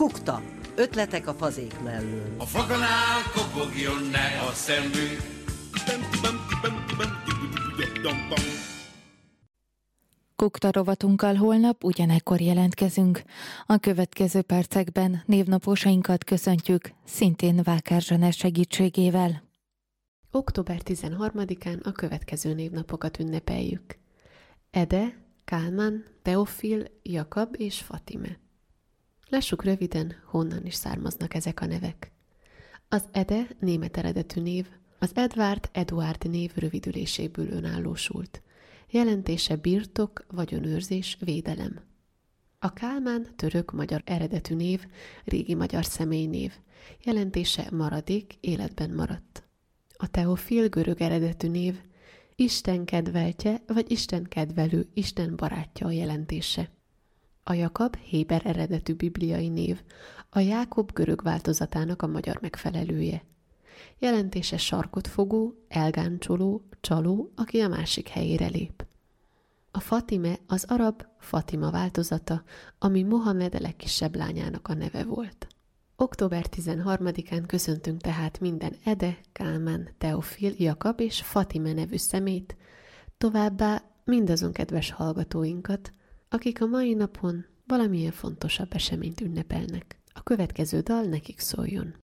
Kukta. Ötletek a fazék mellől. A foganál kopogjon ne a szemünk. Kukta rovatunkkal holnap ugyanekkor jelentkezünk. A következő percekben névnaposainkat köszöntjük, szintén Vákár Zsanett segítségével. Október 13-án a következő névnapokat ünnepeljük. Ede, Kálmán, Teofil, Jakab és Fatime. Lássuk röviden, honnan is származnak ezek a nevek. Az Ede német eredetű név, az Eduard név rövidüléséből önállósult. Jelentése birtok, vagyonőrzés, védelem. A Kálmán török-magyar eredetű név, régi magyar személynév. Jelentése maradék, életben maradt. A Teofil görög eredetű név, Isten kedveltje vagy Isten kedvelő, Isten barátja a jelentése. A Jakab héber eredetű bibliai név, a Jákob görög változatának a magyar megfelelője. Jelentése sarkot fogó, elgáncsoló, csaló, aki a másik helyére lép. A Fatime az arab Fatima változata, ami Mohamed legkisebb lányának a neve volt. Október 13-án köszöntünk tehát minden Ede, Kálmán, Teofil, Jakab és Fatime nevű szemét, továbbá mindazon kedves hallgatóinkat, akik a mai napon valamilyen fontosabb eseményt ünnepelnek. A következő dal nekik szóljon.